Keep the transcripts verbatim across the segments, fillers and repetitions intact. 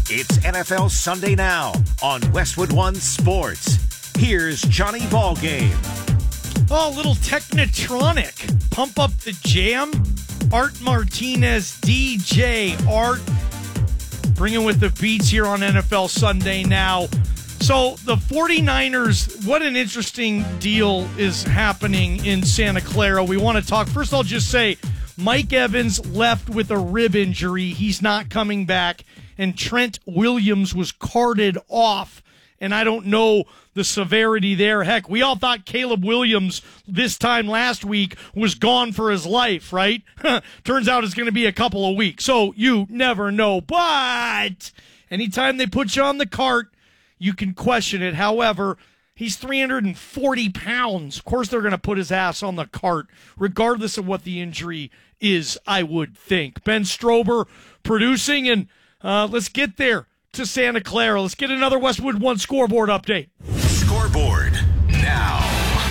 It's N F L Sunday Now on Westwood One Sports. Here's Johnny Ballgame. Oh, a little Technotronic. Pump up the jam. Art Martinez, D J Art, bringing with the beats here on N F L Sunday Now. So the 49ers, what an interesting deal is happening in Santa Clara. We want to talk. First, I'll just say Mike Evans left with a rib injury. He's not coming back. And Trent Williams was carted off. And I don't know the severity there. Heck, we all thought Caleb Williams this time last week was gone for his life, right? Turns out it's going to be a couple of weeks. So you never know. But anytime they put you on the cart, you can question it. However, he's three hundred forty pounds. Of course, they're going to put his ass on the cart, regardless of what the injury is, I would think. Ben Strober producing, and uh, let's get there to Santa Clara. Let's get another Westwood One scoreboard update. Scoreboard now.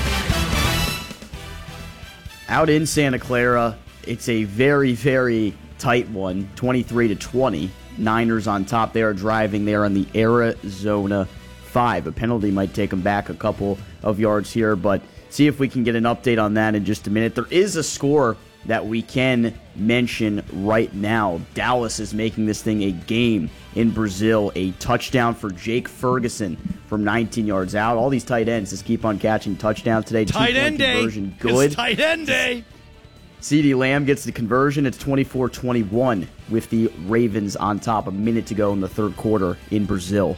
Out in Santa Clara, it's a very, very tight one, twenty-three to twenty. Niners on top. They are driving there on the Arizona five. A penalty might take them back a couple of yards here, but see if we can get an update on that in just a minute. There is a score that we can mention right now. Dallas is making this thing a game in Brazil. A touchdown for Jake Ferguson from nineteen yards out. All these tight ends just keep on catching touchdowns today. Tight end day. Good. It's tight end day. CeeDee Lamb gets the conversion. It's twenty-four twenty-one with the Ravens on top. A minute to go in the third quarter in Brazil.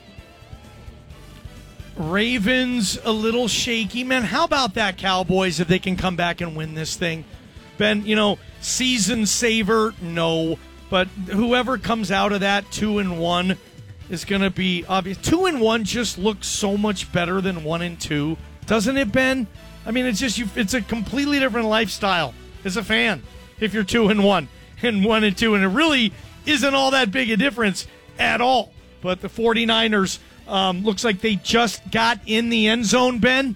Ravens a little shaky. Man, how about that, Cowboys, if they can come back and win this thing? Ben, you know, season saver, no. But whoever comes out of that two and one is going to be obvious. Two and one just looks so much better than one and two, doesn't it, Ben? I mean, it's just you. It's a completely different lifestyle as a fan if you're two and one and one and two, and it really isn't all that big a difference at all. But the 49ers um, looks like they just got in the end zone, Ben.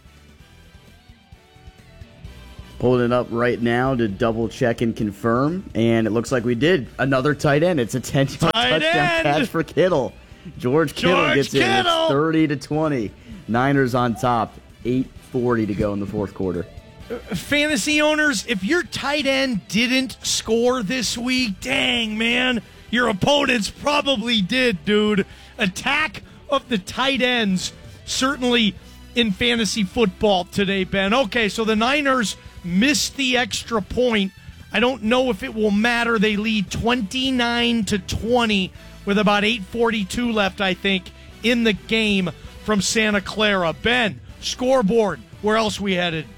Pulling it up right now to double check and confirm, and it looks like we did. Another tight end. It's a ten-yard touchdown end. catch for Kittle. George Kittle George gets Kittle. in. It's thirty to twenty. Niners on top. eight forty to go in the fourth quarter. Fantasy owners, if your tight end didn't score this week, dang, man, your opponents probably did, dude. Attack of the tight ends, certainly in fantasy football today, Ben. Okay, so the Niners missed the extra point. I don't know if it will matter. They lead twenty-nine to twenty with about eight forty-two left, I think, in the game from Santa Clara. Ben, scoreboard, where else we headed?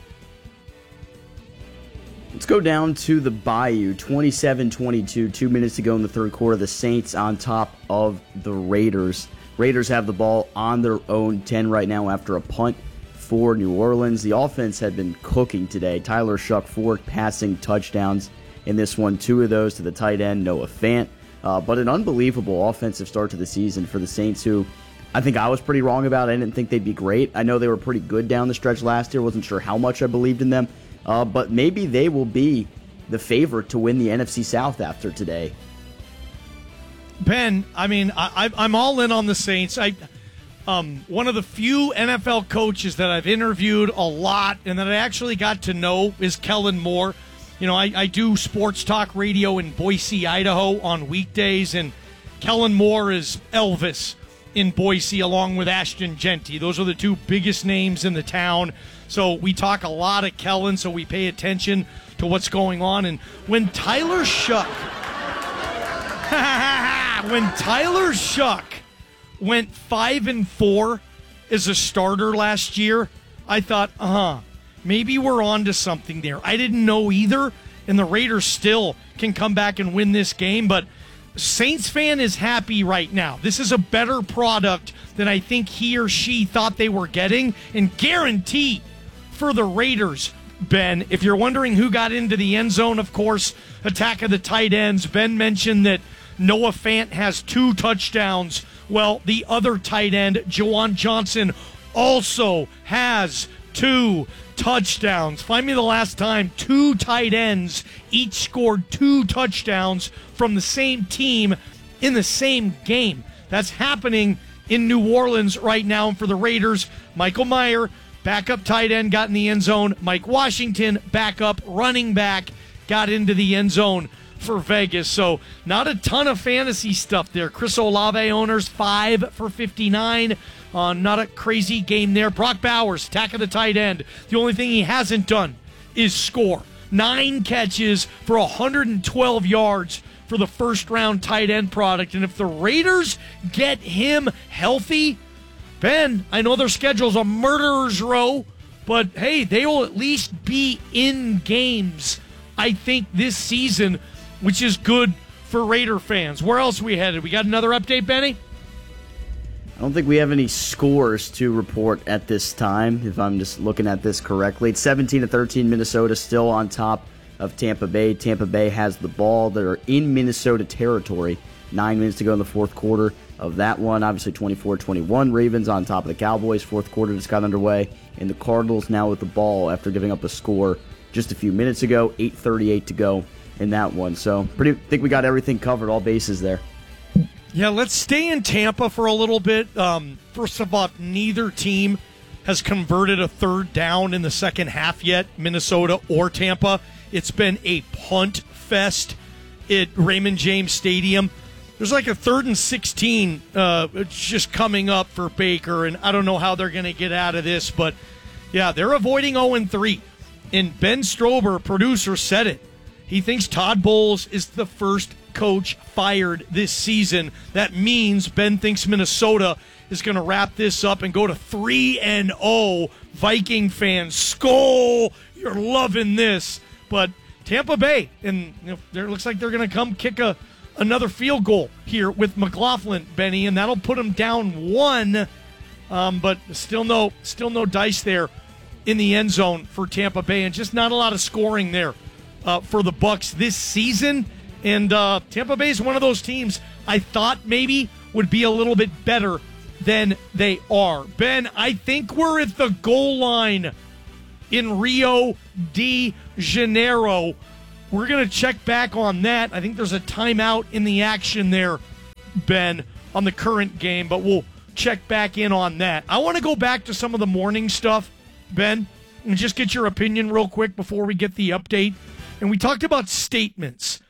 Let's go down to the Bayou. twenty-seven twenty-two, two minutes to go in the third quarter. The Saints on top of the Raiders. Raiders have the ball on their own ten right now after a punt for New Orleans. The offense had been cooking today. Tyler Shuck, four passing touchdowns in this one. Two of those to the tight end, Noah Fant. Uh, but an unbelievable offensive start to the season for the Saints, who I think I was pretty wrong about. I didn't think they'd be great. I know they were pretty good down the stretch last year. Wasn't sure how much I believed in them. Uh, but maybe they will be the favorite to win the N F C South after today. Ben, I mean, I, I'm all in on the Saints. I, um, one of the few N F L coaches that I've interviewed a lot and that I actually got to know is Kellen Moore. You know, I, I do sports talk radio in Boise, Idaho on weekdays, and Kellen Moore is Elvis in Boise along with Ashton Genty. Those are the two biggest names in the town. So we talk a lot of Kellen, so we pay attention to what's going on. And when Tyler Shuck, when Tyler Shuck went five and four as a starter last year, I thought, uh-huh, maybe we're on to something there. I didn't know either, and the Raiders still can come back and win this game, but Saints fan is happy right now. This is a better product than I think he or she thought they were getting, and guarantee for the Raiders, Ben. If you're wondering who got into the end zone, of course, attack of the tight ends. Ben mentioned that Noah Fant has two touchdowns. Well, the other tight end, Juwan Johnson, also has two touchdowns. Find me the last time two tight ends each scored two touchdowns from the same team in the same game. That's happening in New Orleans right now. And for the Raiders, Michael Mayer, backup tight end, got in the end zone. Mike Washington, backup running back, got into the end zone for Vegas. So not a ton of fantasy stuff there. Chris Olave owners, five for fifty-nine. Uh, not a crazy game there. Brock Bowers, attack of the tight end. The only thing he hasn't done is score. Nine catches for one hundred twelve yards for the first-round tight end product. And if the Raiders get him healthy, Ben, I know their schedule's a murderer's row, but hey, they will at least be in games, I think, this season, which is good for Raider fans. Where else are we headed? We got another update, Benny? I don't think we have any scores to report at this time, if I'm just looking at this correctly. It's seventeen to thirteen, Minnesota still on top of Tampa Bay. Tampa Bay has the ball. They're in Minnesota territory. Nine minutes to go in the fourth quarter of that one. Obviously twenty-four twenty-one. Ravens on top of the Cowboys. Fourth quarter just got underway. And the Cardinals now with the ball after giving up a score just a few minutes ago. eight thirty-eight to go in that one. So pretty think we got everything covered, all bases there. Yeah, let's stay in Tampa for a little bit. Um, first of all, neither team has converted a third down in the second half yet, Minnesota or Tampa. It's been a punt fest at Raymond James Stadium. There's like a third and sixteen uh, just coming up for Baker, and I don't know how they're going to get out of this, but yeah, they're avoiding oh and three. And Ben Strober, producer, said it. He thinks Todd Bowles is the first coach fired this season. That means Ben thinks Minnesota is going to wrap this up and go to three and oh. Viking fans, skull, you're loving this. But Tampa Bay, and you know, it looks like they're going to come kick a another field goal here with McLaughlin, Benny, and that'll put them down one. Um, but still no, still no dice there in the end zone for Tampa Bay, and just not a lot of scoring there uh, for the Bucs this season. And uh, Tampa Bay is one of those teams I thought maybe would be a little bit better than they are. Ben, I think we're at the goal line in Rio de Janeiro. We're going to check back on that. I think there's a timeout in the action there, Ben, on the current game, but we'll check back in on that. I want to go back to some of the morning stuff, Ben, and just get your opinion real quick before we get the update. And we talked about statements.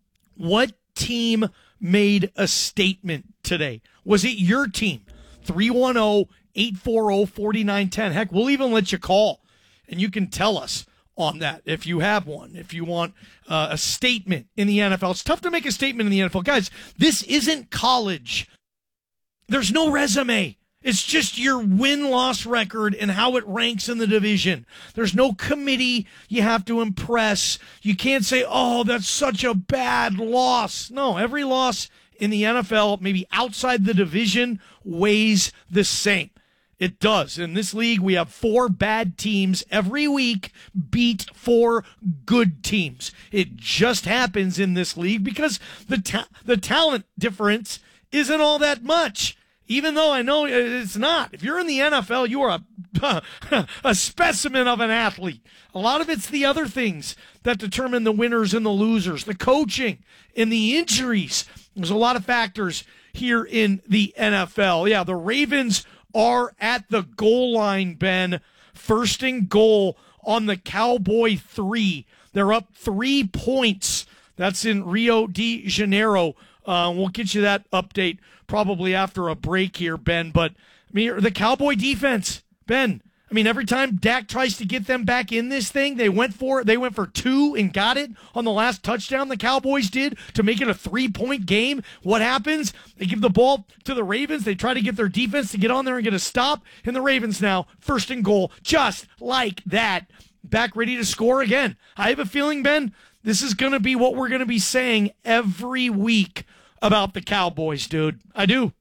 What team made a statement today? Was it your team? three one zero, eight four zero, four nine one zero. Heck, we'll even let you call, and you can tell us on that if you have one, if you want uh, a statement in the N F L. It's tough to make a statement in the N F L. Guys, this isn't college. There's no resume. It's just your win-loss record and how it ranks in the division. There's no committee you have to impress. You can't say, oh, that's such a bad loss. No, every loss in the N F L, maybe outside the division, weighs the same. It does. In this league, we have four bad teams every week beat four good teams. It just happens in this league because the ta- the talent difference isn't all that much. Even though I know it's not. If you're in the N F L, you are a, a specimen of an athlete. A lot of it's the other things that determine the winners and the losers, the coaching and the injuries. There's a lot of factors here in the N F L. Yeah, the Ravens are at the goal line, Ben. First and goal on the Cowboy three. They're up three points. That's in Rio de Janeiro. Uh, we'll get you that update probably after a break here, Ben. But I mean, the Cowboy defense, Ben. I mean, every time Dak tries to get them back in this thing, they went for it. They went for two and got it on the last touchdown the Cowboys did to make it a three-point game. What happens? They give the ball to the Ravens. They try to get their defense to get on there and get a stop. And the Ravens now, first and goal, just like that, back ready to score again. I have a feeling, Ben, this is going to be what we're going to be saying every week about the Cowboys, dude. I do.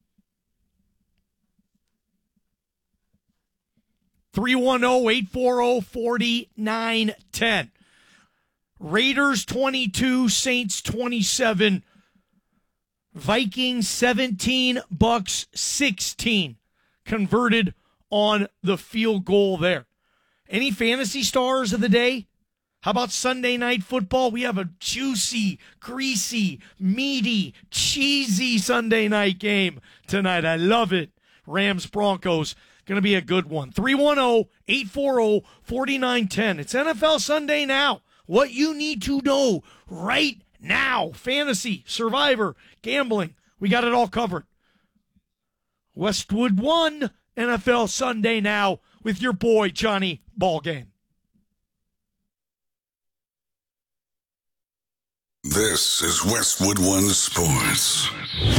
three one zero, eight four zero, four nine one zero. Raiders twenty-two, Saints twenty-seven. Vikings seventeen, Bucks sixteen. Converted on the field goal there. Any fantasy stars of the day? How about Sunday Night Football? We have a juicy, greasy, meaty, cheesy Sunday night game tonight. I love it. Rams-Broncos. Going to be a good one. three one zero, eight four zero, four nine one zero. It's N F L Sunday now. What you need to know right now. Fantasy, Survivor, gambling. We got it all covered. Westwood One, N F L Sunday now with your boy, Johnny Ballgame. This is Westwood One Sports.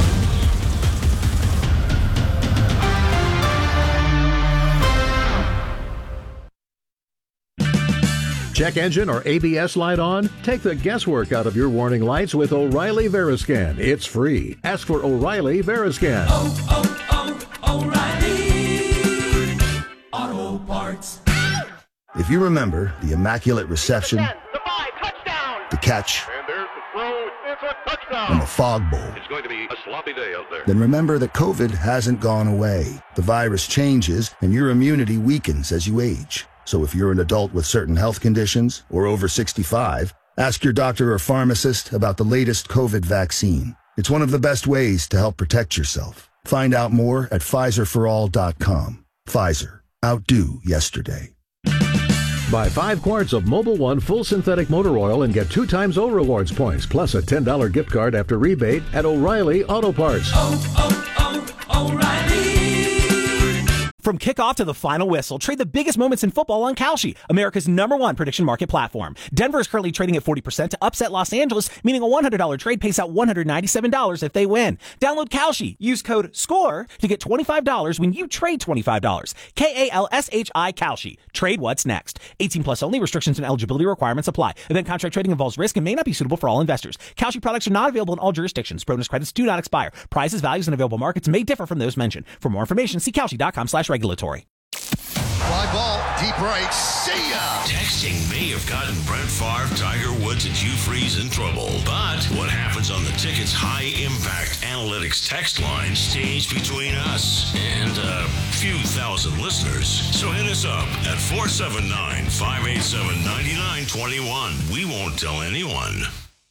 Check engine or A B S light on? Take the guesswork out of your warning lights with O'Reilly Veriscan. It's free. Ask for O'Reilly Veriscan. Oh, oh, oh, O'Reilly Auto Parts. If you remember the immaculate reception, the five, touchdown, the catch, and there's the throw, it's a touchdown, and the fog bowl, it's going to be a sloppy day out there. Then remember that COVID hasn't gone away. The virus changes, and your immunity weakens as you age. So if you're an adult with certain health conditions or over sixty-five, ask your doctor or pharmacist about the latest COVID vaccine. It's one of the best ways to help protect yourself. Find out more at Pfizer for all dot com. Pfizer. Outdo yesterday. Buy five quarts of Mobil One full synthetic motor oil and get two times O Rewards points, plus a ten dollars gift card after rebate at O'Reilly Auto Parts. Oh, oh, O'Reilly. From kickoff to the final whistle, trade the biggest moments in football on Kalshi, America's number one prediction market platform. Denver is currently trading at forty percent to upset Los Angeles, meaning a one hundred dollars trade pays out one hundred ninety-seven dollars if they win. Download Kalshi. Use code SCORE to get twenty-five dollars when you trade twenty-five dollars. K A L S H I Kalshi. Trade what's next. eighteen plus only. Restrictions and eligibility requirements apply. Event contract trading involves risk and may not be suitable for all investors. Kalshi products are not available in all jurisdictions. Bonus credits do not expire. Prices, values, and available markets may differ from those mentioned. For more information, see Kalshi dot com slash regulatory. Fly ball, deep right, see ya! Texting may have gotten Brett Favre, Tiger Woods, and Hugh Freeze in trouble. But what happens on the Ticket's high-impact analytics text line stays between us and a few thousand listeners. So hit us up at four seven nine, five eight seven, nine nine two one. We won't tell anyone.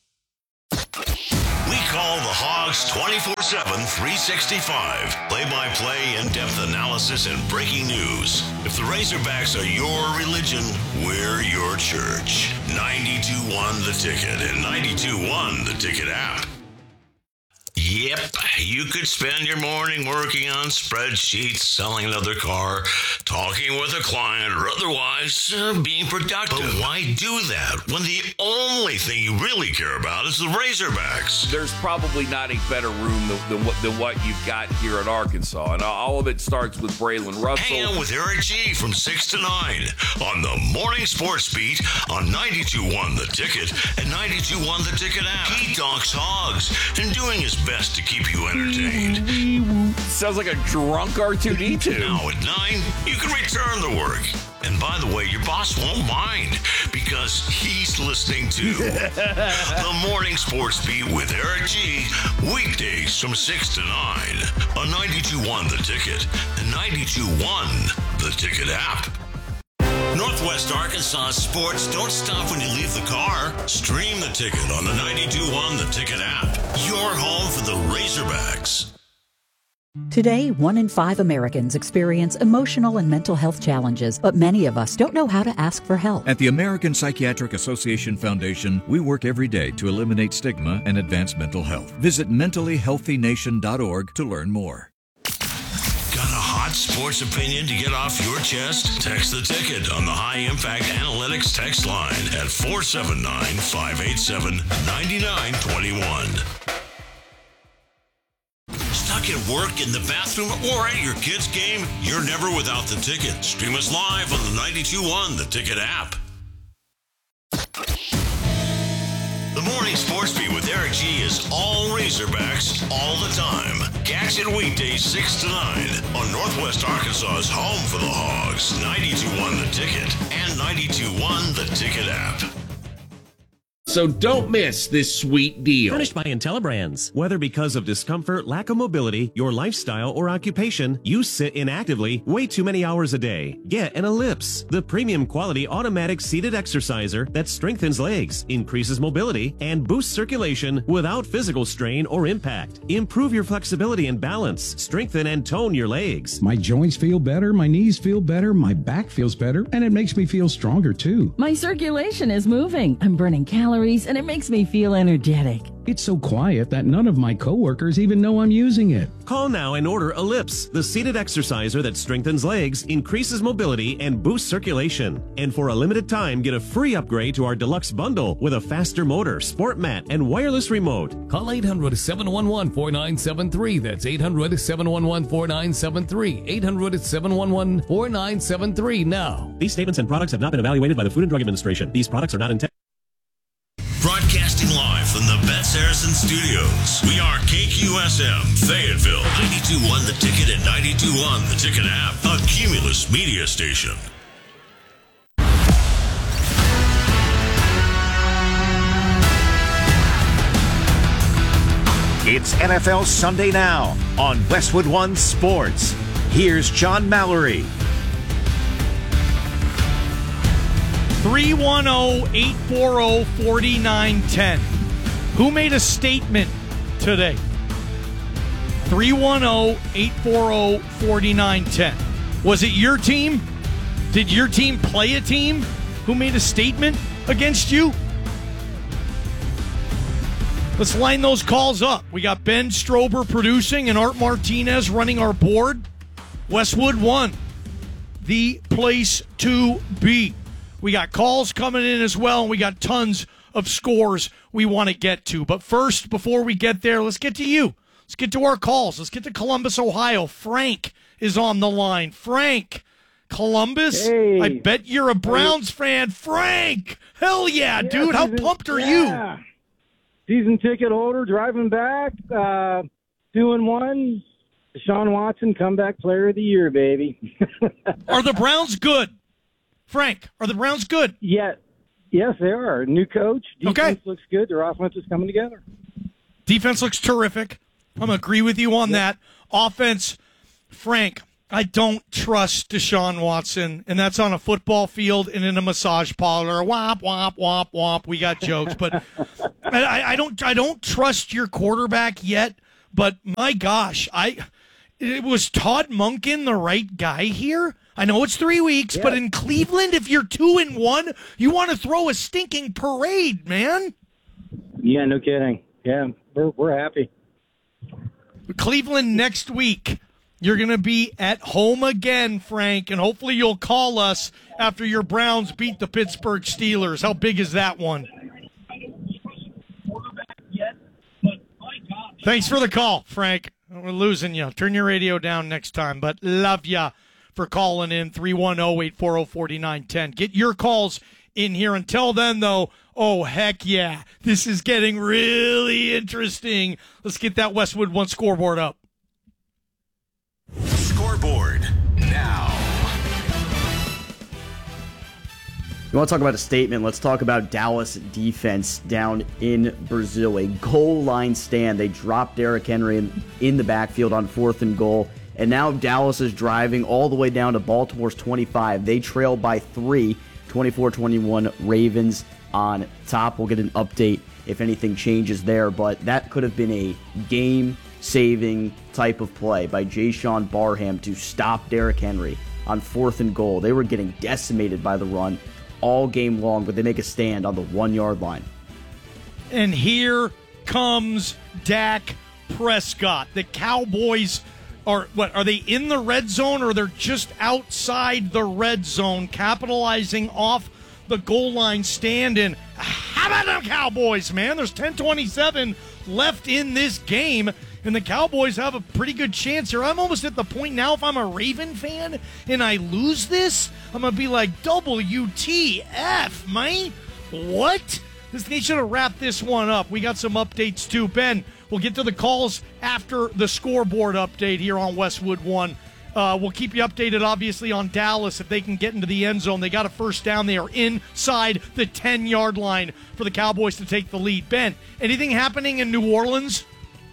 We call the Hogs twenty-four seven, three sixty-five. Play-by-play, in-depth analysis, and breaking news. If the Razorbacks are your religion, we're your church. ninety-two one The Ticket and ninety-two one The Ticket app. Yep, you could spend your morning working on spreadsheets, selling another car, talking with a client, or otherwise uh, being productive. But why do that when the only thing you really care about is the Razorbacks? There's probably not a better room than, than, what, than what you've got here at Arkansas, and all of it starts with Braylon Russell. Hang out with Eric G from six to nine on the Morning Sports Beat on ninety-two one The Ticket and ninety-two one The Ticket app. He talks Hogs and doing his best to keep you entertained. Sounds like a drunk R two D two. Now at nine, you can return to work. And by the way, your boss won't mind because he's listening to the Morning Sports Beat with Eric G. Weekdays from six to nine on ninety-two one The Ticket and ninety-two one The Ticket app. Northwest Arkansas sports don't stop when you leave the car. Stream The Ticket on the ninety-two one The Ticket app. Your home for the Razorbacks. Today, one in five Americans experience emotional and mental health challenges, but many of us don't know how to ask for help. At the American Psychiatric Association Foundation, we work every day to eliminate stigma and advance mental health. Visit mentally healthy nation dot org to learn more. Got a hot sports opinion to get off your chest? Text The Ticket on the High Impact Analytics text line at four seven nine, five eight seven, nine nine two one. Stuck at work, in the bathroom, or at your kid's game? You're never without The Ticket. Stream us live on the ninety-two one The Ticket app. The Morning Sports Beat with Eric G is all Razorbacks all the time. Catch it weekdays six to nine on Northwest Arkansas's home for the Hogs, ninety-two one The Ticket and ninety-two one The Ticket app. So don't miss this sweet deal. Furnished by IntelliBrands. Whether because of discomfort, lack of mobility, your lifestyle, or occupation, you sit inactively way too many hours a day. Get an Ellipse, the premium quality automatic seated exerciser that strengthens legs, increases mobility, and boosts circulation without physical strain or impact. Improve your flexibility and balance. Strengthen and tone your legs. My joints feel better, my knees feel better, my back feels better, and it makes me feel stronger too. My circulation is moving. I'm burning calories. And it makes me feel energetic. It's so quiet that none of my coworkers even know I'm using it. Call now and order Ellipse, the seated exerciser that strengthens legs, increases mobility, and boosts circulation. And for a limited time, get a free upgrade to our deluxe bundle with a faster motor, sport mat, and wireless remote. Call eight hundred, seven one one, four nine seven three. That's eight hundred, seven one one, four nine seven three. eight hundred, seven one one, four nine seven three now. These statements and products have not been evaluated by the Food and Drug Administration. These products are not intended. Broadcasting live from the Bet Saracen Studios, we are K Q S M, Fayetteville, ninety-two point one The Ticket and ninety-two point one The Ticket app, a Cumulus media station. It's N F L Sunday Now on Westwood One Sports. Here's John Mallory. three one zero, eight four zero, four nine one zero. Who made a statement today? three one zero, eight four zero, four nine one zero. Was it your team? Did your team play a team who made a statement against you? Let's line those calls up. We got Ben Strober producing and Art Martinez running our board. Westwood One, the place to be. We got calls coming in as well, and we got tons of scores we want to get to. But first, before we get there, let's get to you. Let's get to our calls. Let's get to Columbus, Ohio. Frank is on the line. Frank, Columbus, hey. I bet you're a Browns fan. Frank, hell yeah, yeah dude. How season, pumped are yeah. you? Season ticket holder, driving back, uh, two and one. Deshaun Watson, comeback player of the year, baby. Are the Browns good? Frank, are the Browns good? Yeah. Yes, they are. New coach. Defense okay. looks good. Their offense is coming together. Defense looks terrific. I'm going to agree with you on that. Offense, Frank, I don't trust Deshaun Watson, and that's on a football field and in a massage parlor. Womp, womp, womp, womp. We got jokes, but I, I don't I don't trust your quarterback yet, but my gosh, I it was Todd Monken the right guy here? I know it's three weeks, yeah. but in Cleveland, if you're two and one, you want to throw a stinking parade, man. Yeah, no kidding. Yeah, we're we're happy. Cleveland next week. You're going to be at home again, Frank, and hopefully you'll call us after your Browns beat the Pittsburgh Steelers. How big is that one? Thanks for the call, Frank. We're losing you. Turn your radio down next time, but love ya for calling in three one zero, eight four zero, four nine one zero. Get your calls in here. Until then, though, oh, heck yeah. This is getting really interesting. Let's get that Westwood One scoreboard up. Scoreboard now. You want to talk about a statement? Let's talk about Dallas defense down in Brazil. A goal line stand. They dropped Derrick Henry in, in the backfield on fourth and goal. And now Dallas is driving all the way down to Baltimore's twenty-five. They trail by three, twenty-four twenty-one Ravens on top. We'll get an update if anything changes there. But that could have been a game-saving type of play by Jayshon Barham to stop Derrick Henry on fourth and goal. They were getting decimated by the run all game long, but they make a stand on the one-yard line. And here comes Dak Prescott. The Cowboys are, what, are they in the red zone or they're just outside the red zone, capitalizing off the goal line stand? And how about them Cowboys, man? There's ten twenty-seven left in this game, and the Cowboys have a pretty good chance here. I'm almost at the point now, if I'm a Raven fan and I lose this, I'm going to be like, W T F, man. What? This, they should have wrapped this one up. We got some updates, too. Ben, we'll get to the calls after the scoreboard update here on Westwood One Uh, we'll keep you updated, obviously, on Dallas if they can get into the end zone. They got a first down. They are inside the ten-yard line for the Cowboys to take the lead. Ben, anything happening in New Orleans?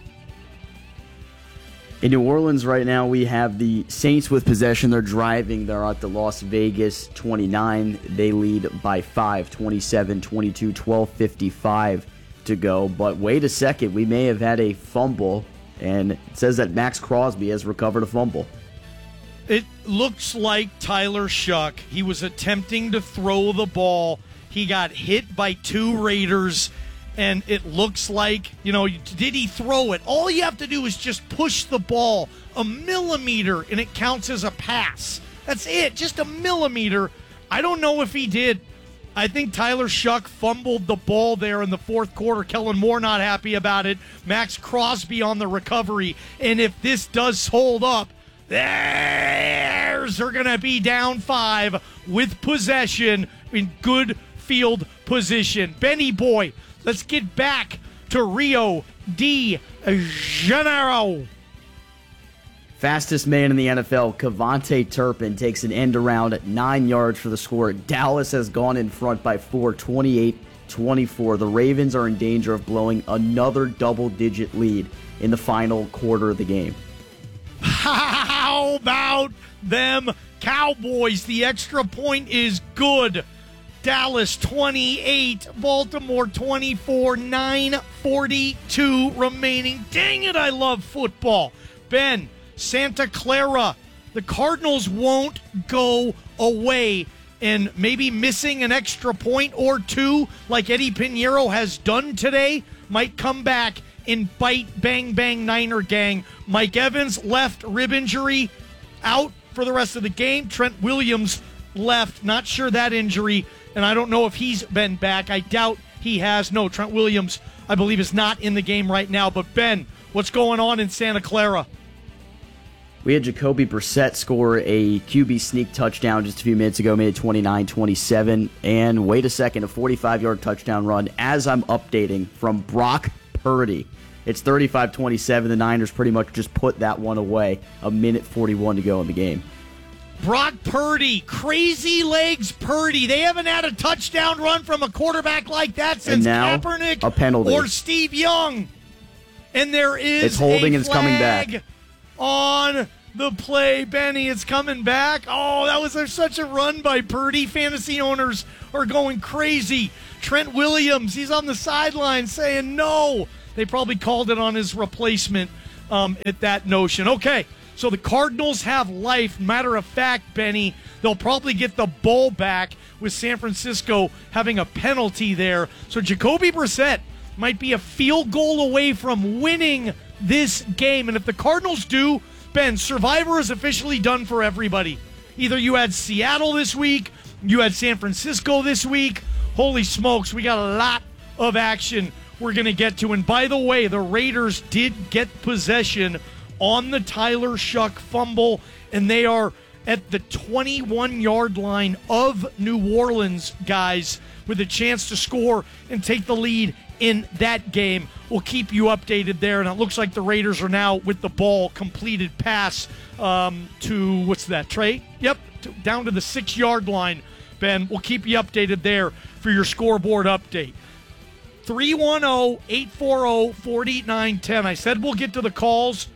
In New Orleans right now, we have the Saints with possession. They're driving. They're at the Las Vegas twenty-nine. They lead by five, twenty-seven twenty-two, twelve fifty-five to go. But wait a second. We may have had a fumble, and it says that Max Crosby has recovered a fumble. It looks like Tyler Shuck. He was attempting to throw the ball. He got hit by two Raiders, and it looks like, you know, did he throw it? All you have to do is just push the ball a millimeter, and it counts as a pass. That's it, just a millimeter. I don't know if he did. I think Tyler Shuck fumbled the ball there in the fourth quarter. Kellen Moore not happy about it. Max Crosby on the recovery. And if this does hold up, Bears are going to be down five with possession in good field position. Benny boy, let's get back to Rio de Janeiro. Fastest man in the N F L, Kevontae Turpin, takes an end around at nine yards for the score. Dallas has gone in front by four, twenty-eight twenty-four. The Ravens are in danger of blowing another double-digit lead in the final quarter of the game. How about them Cowboys? The extra point is good. Dallas twenty-eight, Baltimore twenty-four, nine forty-two remaining. Dang it, I love football. Ben, Santa Clara, the Cardinals won't go away, and maybe missing an extra point or two like Eddie Pinheiro has done today might come back and bite bang bang Niner gang. Mike Evans, left rib injury, out for the rest of the game. Trent Williams left, not sure that injury, and I don't know if he's been back. I doubt he has. No, Trent Williams, I believe, is not in the game right now. But Ben, what's going on in Santa Clara? We had Jacoby Brissett score a Q B sneak touchdown just a few minutes ago, made it twenty-nine twenty-seven. And wait a second, a forty-five-yard touchdown run as I'm updating from Brock Purdy. It's thirty-five twenty-seven. The Niners pretty much just put that one away. A minute forty-one to go in the game. Brock Purdy, crazy legs Purdy. They haven't had a touchdown run from a quarterback like that since and now, Kaepernick a penalty. or Steve Young. And there is it's holding a and it's coming back on the play. Benny, it's coming back. Oh, that was there's such a run by Purdy. Fantasy owners are going crazy. Trent Williams, he's on the sideline saying no. They probably called it on his replacement um, at that notion. Okay, so the Cardinals have life. Matter of fact, Benny, they'll probably get the ball back with San Francisco having a penalty there. So Jacoby Brissett might be a field goal away from winning this game. And if the Cardinals do, Ben, Survivor is officially done for everybody. Either you had Seattle this week, you had San Francisco this week. Holy smokes, we got a lot of action we're going to get to. And by the way, the Raiders did get possession on the Tyler Shuck fumble, and they are at the twenty-one-yard line of New Orleans, guys, with a chance to score and take the lead in that game. We'll keep you updated there, and it looks like the Raiders are now with the ball, completed pass um, to, what's that, Trey? Yep, to, down to the six-yard line, Ben. We'll keep you updated there for your scoreboard update. three one zero, eight four zero, four nine one zero. I said we'll get to the calls.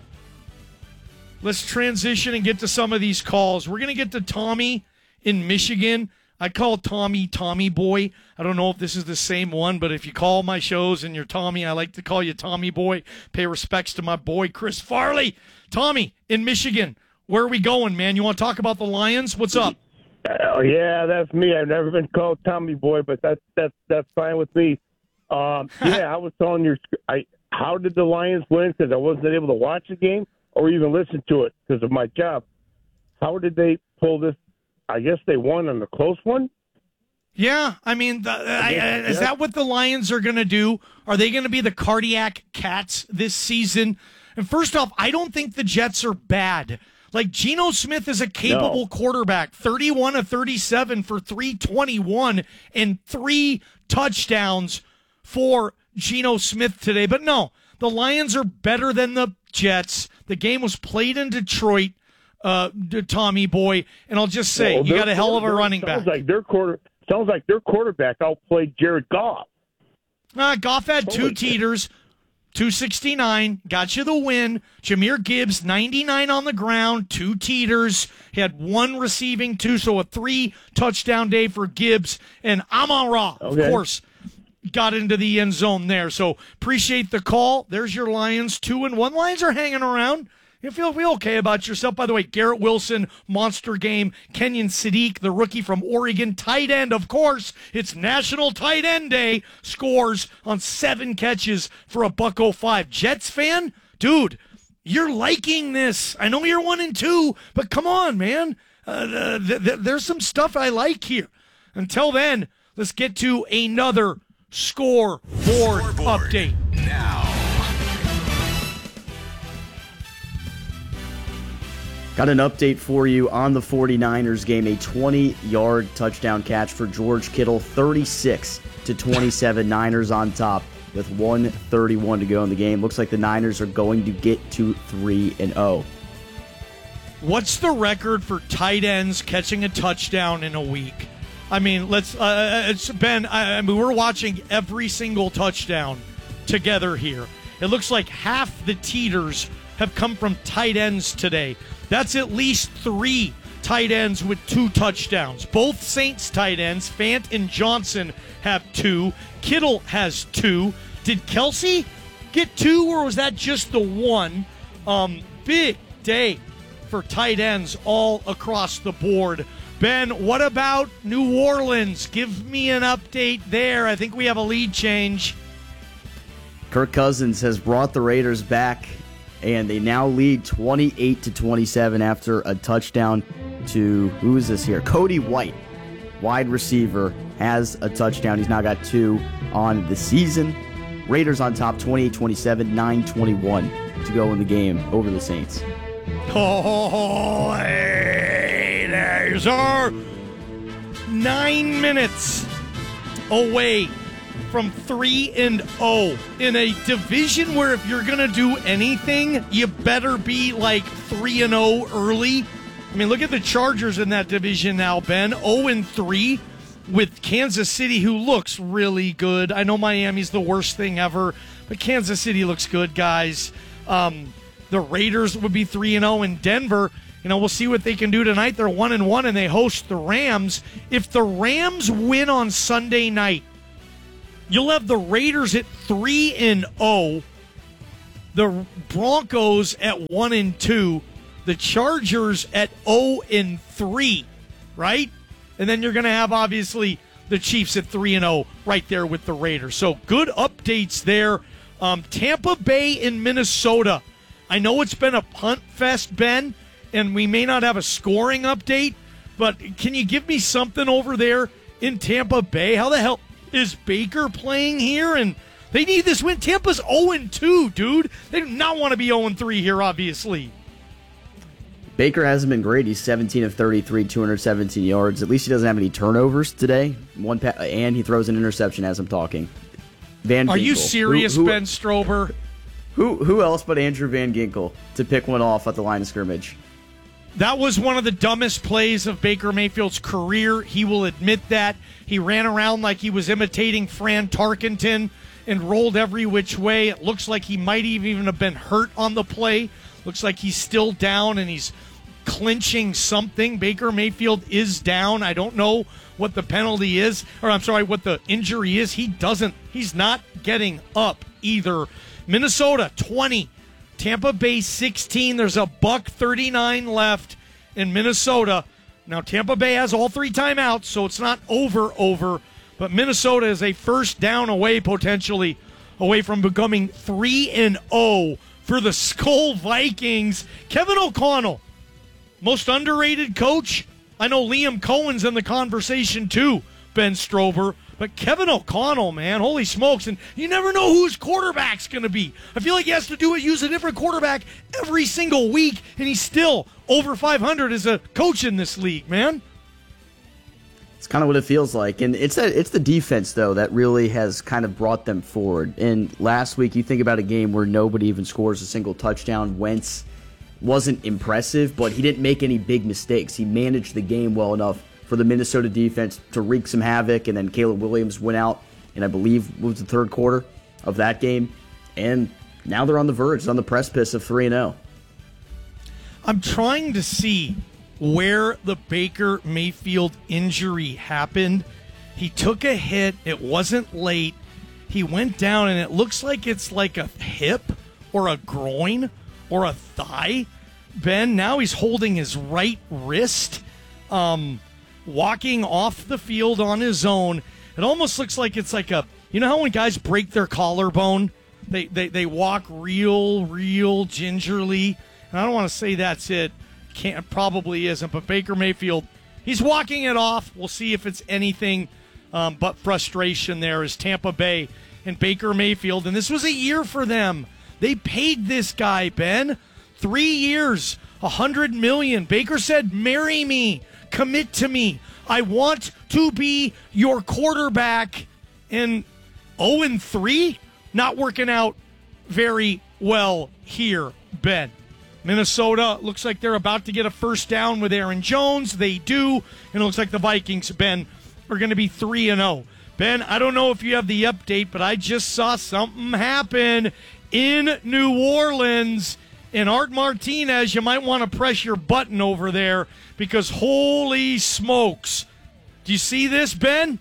Let's transition and get to some of these calls. We're going to get to Tommy in Michigan. I call Tommy Tommy Boy. I don't know if this is the same one, but if you call my shows and you're Tommy, I like to call you Tommy Boy. Pay respects to my boy, Chris Farley. Tommy in Michigan, where are we going, man? You want to talk about the Lions? What's up? Oh, uh, yeah, that's me. I've never been called Tommy Boy, but that's that's that's fine with me. Um, yeah, I was telling your, I, how did the Lions win? Because I wasn't able to watch the game or even listen to it because of my job. How did they pull this? I guess they won on the close one. Yeah, I mean, the, I, I, is that what the Lions are going to do? Are they going to be the cardiac cats this season? And first off, I don't think the Jets are bad. Like, Geno Smith is a capable no. quarterback, thirty-one of thirty-seven for three twenty-one and three touchdowns for Geno Smith today. But no, the Lions are better than the Jets. The game was played in Detroit. uh, Tommy Boy. And I'll just say, well, you got a hell of a running sounds back. Like their quarter, sounds like their quarterback outplayed Jared Goff. Uh, Goff had Holy two shit. teeters, two sixty-nine, got you the win. Jameer Gibbs, ninety-nine on the ground, two teeters. He had one receiving, two, so a three-touchdown day for Gibbs. And Amon-Ra, Okay. of course, got into the end zone there. So appreciate the call. There's your Lions, two and one. Lions are hanging around. You feel, feel okay about yourself. By the way, Garrett Wilson, monster game. Kenyon Sadiq, the rookie from Oregon, tight end, of course. It's National Tight End Day. Scores on seven catches for a buck oh five. Jets fan? Dude, you're liking this. I know you're one and two, but come on, man. Uh, th- th- there's some stuff I like here. Until then, let's get to another scoreboard, scoreboard update. Now. Got an update for you on the 49ers game. A twenty-yard touchdown catch for George Kittle, thirty-six to twenty-seven. Niners on top with one thirty-one to go in the game. Looks like the Niners are going to get to three and oh. What's the record for tight ends catching a touchdown in a week? I mean, let's. Uh, it's Ben. I, I mean, we're watching every single touchdown together here. It looks like half the teeters have come from tight ends today. That's at least three tight ends with two touchdowns. Both Saints tight ends, Fant and Johnson, have two. Kittle has two. Did Kelsey get two, or was that just the one? Um, big day for tight ends all across the board. Ben, what about New Orleans? Give me an update there. I think we have a lead change. Kirk Cousins has brought the Raiders back, and they now lead twenty-eight to twenty-seven after a touchdown to, who is this here? Cody White, wide receiver, has a touchdown. He's now got two on the season. Raiders on top, twenty-eight twenty-seven, nine twenty-one to go in the game over the Saints. Oh, Raiders are nine minutes away from three and oh in a division where if you're going to do anything, you better be like three and oh early. I mean, look at the Chargers in that division now, Ben. oh and three with Kansas City, who looks really good. I know Miami's the worst thing ever, but Kansas City looks good, guys. Um, the Raiders would be three and oh in Denver. You know, we'll see what they can do tonight. They're one and one and they host the Rams. If the Rams win on Sunday night, you'll have the Raiders at three and oh, the Broncos at one and two, the Chargers at oh and three, right? And then you're going to have obviously the Chiefs at three and oh right there with the Raiders. So good updates there. Um, Tampa Bay in Minnesota. I know it's been a punt fest, Ben, and we may not have a scoring update, but can you give me something over there in Tampa Bay? How the hell is Baker playing here? And they need this win. Tampa's oh and two, dude. They do not want to be oh and three here, obviously. Baker hasn't been great. He's seventeen of thirty-three, two hundred seventeen yards. At least he doesn't have any turnovers today. One pa- and he throws an interception as I'm talking. Van Are Ginkel. you serious, who, who, Ben Strober? Who who else but Andrew Van Ginkel to pick one off at the line of scrimmage? That was one of the dumbest plays of Baker Mayfield's career. He will admit that. He ran around like he was imitating Fran Tarkenton and rolled every which way. It looks like he might even have been hurt on the play. Looks like he's still down and he's clinching something. Baker Mayfield is down. I don't know what the penalty is, or I'm sorry, what the injury is. He doesn't, he's not getting up either. Minnesota, twenty. Tampa Bay, sixteen. There's a buck thirty-nine left in Minnesota. Now, Tampa Bay has all three timeouts, so it's not over, over. But Minnesota is a first down away, potentially, away from becoming three and oh for the Skull Vikings. Kevin O'Connell, most underrated coach. I know Liam Cohen's in the conversation too, Ben Strober. But Kevin O'Connell, man, holy smokes. And you never know who his quarterback's going to be. I feel like he has to do it, use a different quarterback every single week, and he's still over five hundred as a coach in this league, man. It's kind of what it feels like. And it's a, it's the defense, though, that really has kind of brought them forward. And last week, you think about a game where nobody even scores a single touchdown. Wentz wasn't impressive, but he didn't make any big mistakes. He managed the game well enough for the Minnesota defense to wreak some havoc, and then Caleb Williams went out, and I believe it was the third quarter of that game, and now they're on the verge, on the precipice of three and oh. I'm trying to see where the Baker Mayfield injury happened. He took a hit. It wasn't late. He went down, and it looks like it's like a hip or a groin or a thigh. Ben, now he's holding his right wrist, um, walking off the field on his own. It almost looks like it's like a, you know how when guys break their collarbone, they, they, they walk real, real gingerly? And I don't want to say that's it. Can't, probably isn't. But Baker Mayfield, he's walking it off. We'll see if it's anything um, but frustration there as Tampa Bay and Baker Mayfield. And this was a year for them. They paid this guy, Ben. Three years, one hundred million dollars. Baker said, marry me. Commit to me. I want to be your quarterback. And oh and three? Not working out very well here, Ben. Minnesota looks like they're about to get a first down with Aaron Jones. They do. And it looks like the Vikings, Ben, are going to be three and oh. Ben, I don't know if you have the update, but I just saw something happen in New Orleans. And Art Martinez, you might want to press your button over there because holy smokes. Do you see this, Ben?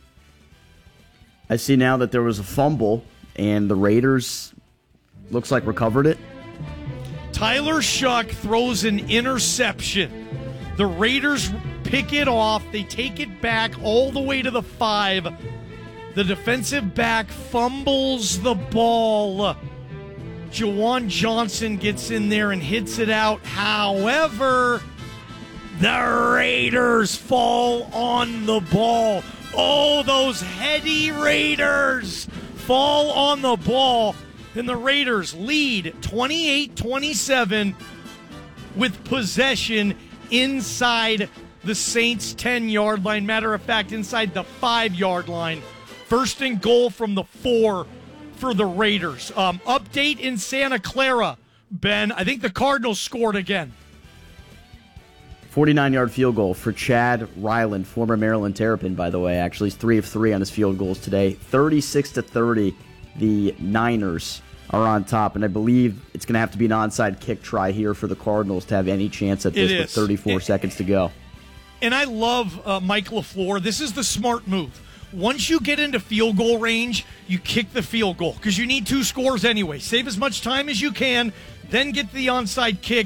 I see now that there was a fumble, and the Raiders looks like recovered it. Tyler Shuck throws an interception. The Raiders pick it off. They take it back all the way to the five. The defensive back fumbles the ball. Jawan Johnson gets in there and hits it out. However, the Raiders fall on the ball. Oh, those heady Raiders fall on the ball. And the Raiders lead twenty-eight twenty-seven with possession inside the Saints' ten-yard line. Matter of fact, inside the five-yard line. First and goal from the four for the Raiders. Um, update in Santa Clara, Ben. I think the Cardinals scored again. forty-nine-yard field goal for Chad Ryland, former Maryland Terrapin, by the way. Actually, he's three of three on his field goals today. thirty-six to thirty. The Niners are on top, and I believe it's going to have to be an onside kick try here for the Cardinals to have any chance at this with thirty-four it, seconds to go. And I love uh, Mike LaFleur. This is the smart move. Once you get into field goal range, you kick the field goal because you need two scores anyway. Save as much time as you can, then get the onside kick.